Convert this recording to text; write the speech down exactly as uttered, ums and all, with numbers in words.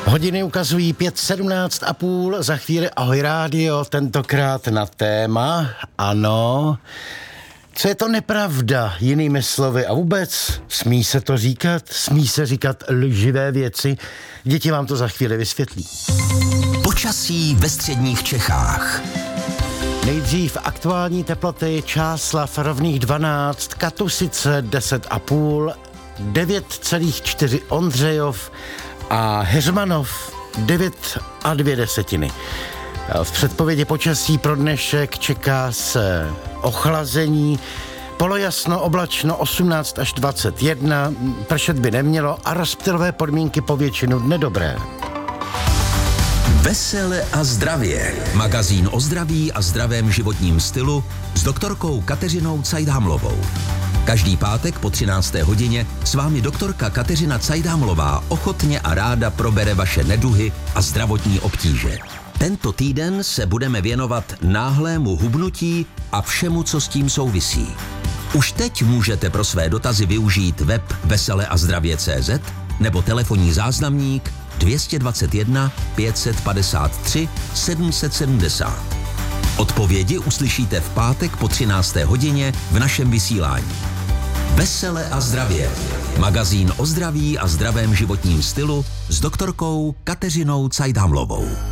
Hodiny ukazují pět sedmnáct a půl, za chvíli Ahoj rádio, tentokrát na téma, ano, co je to nepravda, jinými slovy a vůbec, smí se to říkat, smí se říkat lživé věci, děti vám to za chvíli vysvětlí. Počasí ve středních Čechách. Nejdřív aktuální teploty, Čáslav rovných dvanáct, Katusice deset a půl, devět celá čtyři Ondřejov a Heřmanov devět a dvě desetiny. V předpovědi počasí pro dnešek čeká se ochlazení, polojasno, oblačno osmnáct až dvacet jedna, pršet by nemělo a rozptylové podmínky po většinu dne dobré. Vesele a zdravě. Magazín o zdraví a zdravém životním stylu s doktorkou Kateřinou Cajdhamlovou. Každý pátek po třinácté hodině s vámi doktorka Kateřina Cajdhamlová ochotně a ráda probere vaše neduhy a zdravotní obtíže. Tento týden se budeme věnovat náhlému hubnutí a všemu, co s tím souvisí. Už teď můžete pro své dotazy využít web vesele a zdravě tečka cé zet nebo telefonní záznamník dvě dvacet jedna pět set padesát tři sedm set sedmdesát. Odpovědi uslyšíte v pátek po třinácté hodině v našem vysílání. Vesele a zdravě. Magazín o zdraví a zdravém životním stylu s doktorkou Kateřinou Cajdhamlovou.